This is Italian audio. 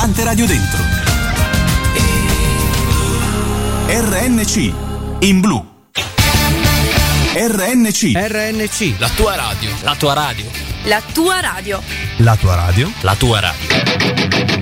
tante radio dentro. RNC in blu. RNC, la tua radio. La tua radio. La tua radio. la tua radio. La tua radio.